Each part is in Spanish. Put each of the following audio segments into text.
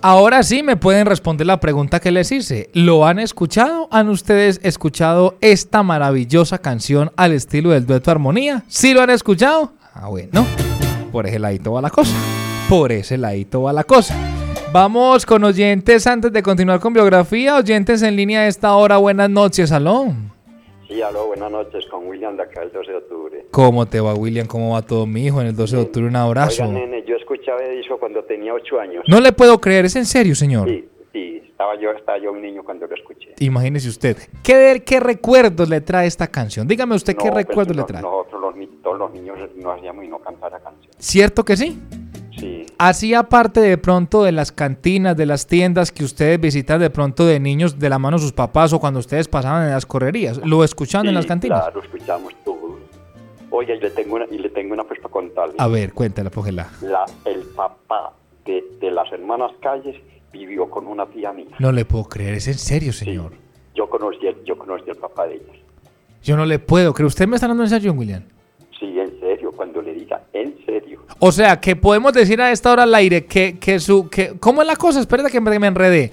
Ahora sí me pueden responder la pregunta que les hice. ¿Lo han escuchado? ¿Han ustedes escuchado esta maravillosa canción al estilo del dueto Armonía? ¿Sí lo han escuchado? Ah, bueno. Por ese ladito va la cosa. Por ese ladito va la cosa. Vamos con oyentes antes de continuar con biografía. Oyentes en línea a esta hora. Buenas noches, aló. Sí, aló, buenas noches, con William de acá el 12 de octubre. ¿Cómo te va, William? ¿Cómo va todo, mi hijo? En el 12 de octubre, un abrazo. Oiga, nene, yo escuchaba el disco cuando tenía 8 años. No le puedo creer, ¿es en serio, señor? Sí, estaba yo un niño cuando lo escuché. Imagínese usted. ¿Qué recuerdos le trae esta canción? Dígame usted qué recuerdos le trae. Nosotros, todos los niños, no hacíamos y no cantar la canción. ¿Cierto que sí? Sí. Hacía parte de pronto de las cantinas, de las tiendas que ustedes visitan de pronto de niños de la mano de sus papás o cuando ustedes pasaban en las correrías. ¿Lo escuchaban en las cantinas? Claro, escuchamos todo. Oye, y le tengo una pues para contarle. A ver, cuéntala, póngela. El papá de las hermanas Calles vivió con una tía mía. No le puedo creer, ¿es en serio, señor? Sí, yo conocí el papá de ellas. Yo no le puedo creer. ¿Usted me está dando en serio, William? Sí, en serio, cuando le diga en serio. O sea, que podemos decir a esta hora al aire que ¿cómo es la cosa? Espérate que me enredé.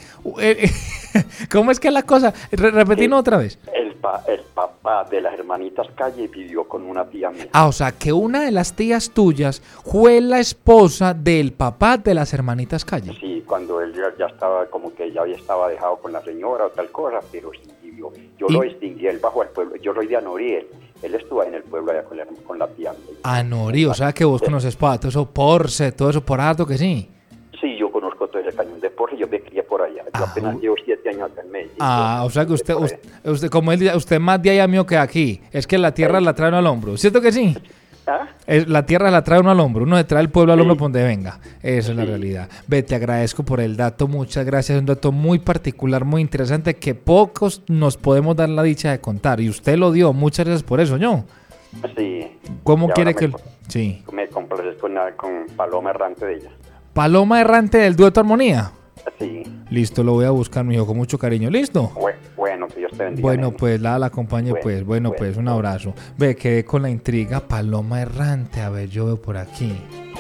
¿Cómo es que es la cosa? Repetimos otra vez. El papá de las hermanitas Calle vivió con una tía mía. Ah, o sea, que una de las tías tuyas fue la esposa del papá de las hermanitas Calle. Sí, cuando él ya estaba, como que ya estaba dejado con la señora o tal cosa, pero sí vivió. Yo lo distinguí, él bajo al pueblo. Yo soy de Anoriel. Él estuvo en el pueblo allá con la tía mía. Anorí, o sea que vos conoces todo eso, Porce, todo eso por harto que sí. Sí, yo conozco todo ese cañón de Porce, yo me crié por allá. Yo apenas llevo 7 años acá en Medellín. O sea que usted como él dice, usted más de allá mío que aquí. Es que la tierra la trae uno al hombro, ¿cierto que sí? ¿Ah? La tierra la trae uno al hombro, uno se trae el pueblo al hombro por donde venga. Eso es la realidad. Ve, te agradezco por el dato, muchas gracias. Es un dato muy particular, muy interesante que pocos nos podemos dar la dicha de contar. Y usted lo dio, muchas gracias por eso, ¿no? Sí. ¿Cómo quiere que...? Sí. Me complaces con Paloma Errante de ella. ¿Paloma Errante del dueto Armonía? Sí. Listo, lo voy a buscar, mijo, con mucho cariño. ¿Listo? Bueno, que Dios te bendiga. Bueno, pues la acompañe, pues. Bueno, pues, un abrazo. Ve, quedé con la intriga. Paloma Errante. A ver, yo veo por aquí.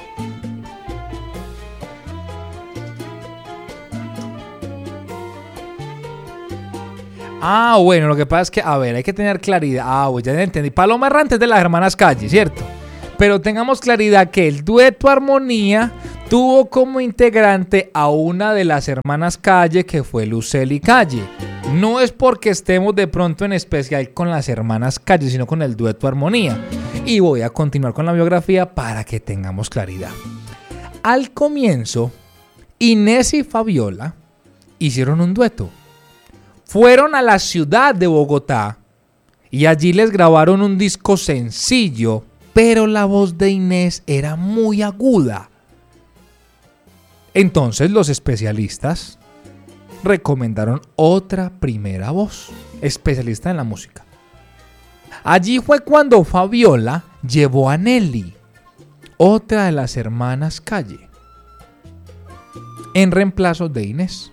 Ah, bueno, lo que pasa es que, a ver, hay que tener claridad. Ah, pues ya entendí. Paloma Errante es de las hermanas Calle, ¿cierto? Pero tengamos claridad que el dueto Armonía tuvo como integrante a una de las hermanas Calle, que fue Lucely Calle. No es porque estemos de pronto en especial con las hermanas Calle, sino con el dueto Armonía. Y voy a continuar con la biografía para que tengamos claridad. Al comienzo, Inés y Fabiola hicieron un dueto. Fueron a la ciudad de Bogotá y allí les grabaron un disco sencillo, pero la voz de Inés era muy aguda. Entonces los especialistas recomendaron otra primera voz, especialista en la música. Allí fue cuando Fabiola llevó a Nelly, otra de las hermanas Calle, en reemplazo de Inés.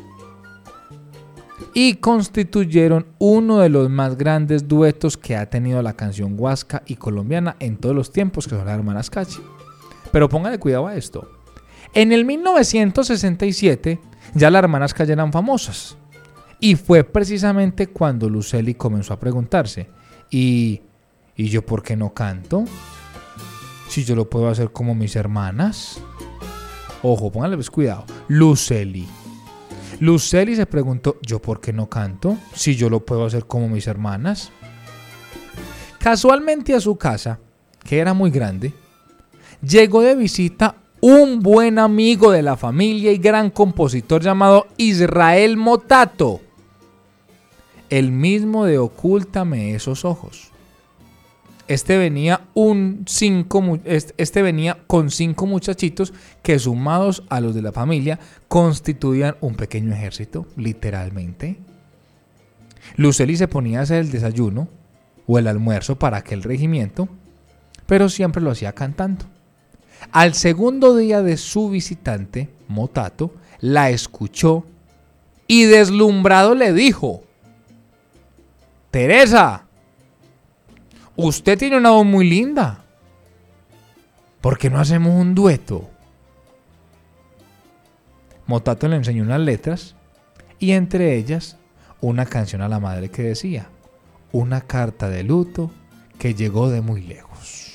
Y constituyeron uno de los más grandes duetos que ha tenido la canción huasca y colombiana en todos los tiempos, que son las hermanas Calle. Pero póngale cuidado a esto. En el 1967 ya las hermanas Calle eran famosas. Y fue precisamente cuando Lucely comenzó a preguntarse, ¿y yo por qué no canto? Si yo lo puedo hacer como mis hermanas. Ojo, póngale pues cuidado. Lucely se preguntó, ¿yo por qué no canto? Si yo lo puedo hacer como mis hermanas. Casualmente a su casa, que era muy grande, llegó de visita un buen amigo de la familia y gran compositor llamado Israel Motato, el mismo de Ocúltame esos ojos. Este venía con 5 muchachitos que, sumados a los de la familia, constituían un pequeño ejército, literalmente. Lucely se ponía a hacer el desayuno o el almuerzo para aquel regimiento, pero siempre lo hacía cantando. Al segundo día de su visitante, Motato, la escuchó y deslumbrado le dijo: Teresa, usted tiene una voz muy linda. ¿Por qué no hacemos un dueto? Motato le enseñó unas letras y entre ellas una canción a la madre que decía: una carta de luto que llegó de muy lejos.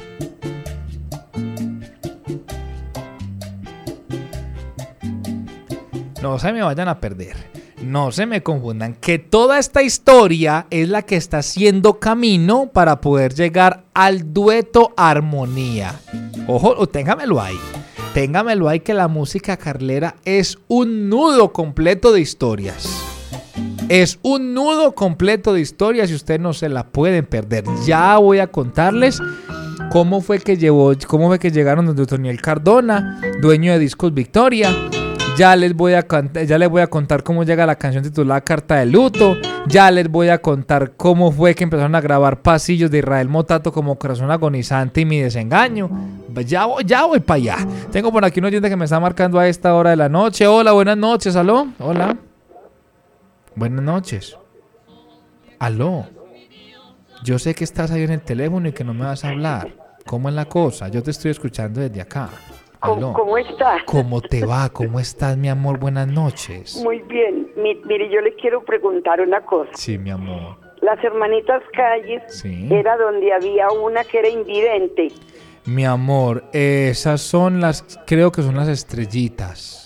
No se me vayan a perder, no se me confundan, que toda esta historia es la que está haciendo camino para poder llegar al dueto Armonía. Ojo, téngamelo ahí, que la música carlera es un nudo completo de historias. Es un nudo completo de historias y ustedes no se la pueden perder. Ya voy a contarles cómo fue que llegaron donde Toniel Cardona, dueño de Discos Victoria. Ya les voy a contar cómo llega la canción titulada Carta de Luto. Ya les voy a contar cómo fue que empezaron a grabar pasillos de Israel Motato como Corazón Agonizante y Mi Desengaño. Ya voy para allá. Tengo por aquí un oyente que me está marcando a esta hora de la noche. Hola, buenas noches. ¿Aló? Hola. Buenas noches. ¿Aló? Yo sé que estás ahí en el teléfono y que no me vas a hablar. ¿Cómo es la cosa? Yo te estoy escuchando desde acá. ¿Cómo estás? ¿Cómo te va? ¿Cómo estás, mi amor? Buenas noches. Muy bien. Mire, yo le quiero preguntar una cosa. Sí, mi amor. Las Hermanitas Calles, sí, era donde había una que era invidente. Mi amor, esas son creo que son las Estrellitas.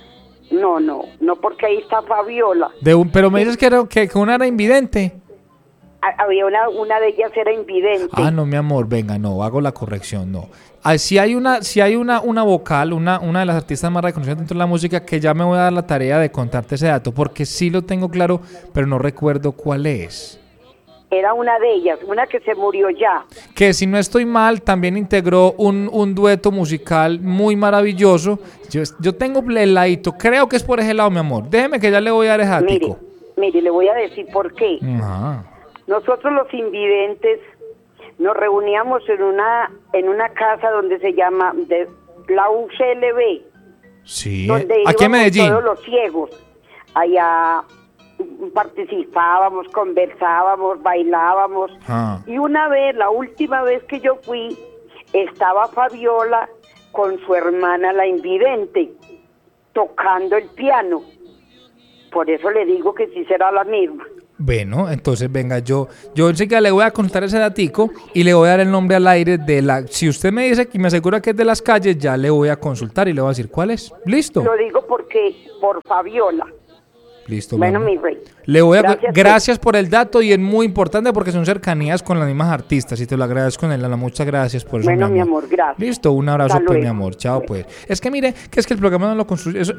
No, porque ahí está Fabiola. Pero me dices que una era invidente. Había una de ellas era invidente. Ah, no, mi amor, venga, no, hago la corrección, no. Si hay una vocal, una de las artistas más reconocidas dentro de la música, que ya me voy a dar la tarea de contarte ese dato, porque sí lo tengo claro, pero no recuerdo cuál es. Era una de ellas, una que se murió ya. Que si no estoy mal, también integró un dueto musical muy maravilloso. Yo tengo el ladito, creo que es por ese lado, mi amor. Déjeme que ya le voy a dar ese datico. Mire, le voy a decir por qué. Ajá. Nosotros los invidentes nos reuníamos en una casa donde se llama la UCLB. Sí, donde aquí en Medellín. Todos los ciegos. Allá participábamos, conversábamos, bailábamos. Y una vez, la última vez que yo fui, estaba Fabiola con su hermana la invidente, tocando el piano. Por eso le digo que sí será la misma. Bueno, entonces venga, yo enseguida le voy a contar ese datico y le voy a dar el nombre al aire si usted me dice que me asegura que es de Las Calles, ya le voy a consultar y le voy a decir cuál es. ¿Listo? Lo digo por Fabiola. Listo. Bueno, mi rey. Gracias por el dato y es muy importante porque son cercanías con las mismas artistas y te lo agradezco muchas gracias por eso. Bueno, mi amor, gracias. Listo, un abrazo pues, mi amor. Chao pues. Es que mire, que es que el programa no lo construye, es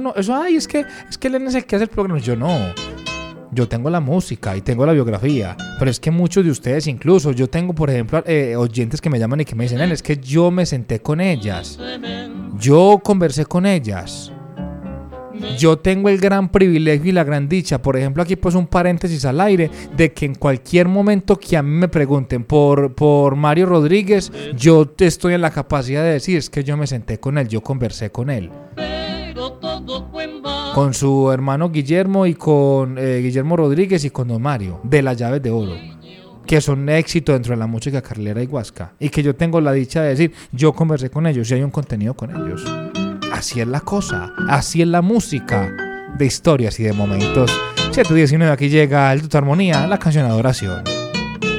que él es el que hace el programa. Yo no. Yo tengo la música y tengo la biografía, pero es que muchos de ustedes incluso, yo tengo por ejemplo oyentes que me llaman y que me dicen, es que yo me senté con ellas, yo conversé con ellas, yo tengo el gran privilegio y la gran dicha, por ejemplo aquí pues un paréntesis al aire, de que en cualquier momento que a mí me pregunten por Mario Rodríguez, yo estoy en la capacidad de decir, es que yo me senté con él, yo conversé con él. Con su hermano Guillermo y con Guillermo Rodríguez y con don Mario, de Las Llaves de Oro, que son éxito dentro de la música carlera y huasca, y que yo tengo la dicha de decir, yo conversé con ellos y hay un contenido con ellos. Así es la cosa, así es la música de historias y de momentos. 7:19, aquí llega el Dueto Armonía, la canción Adoración.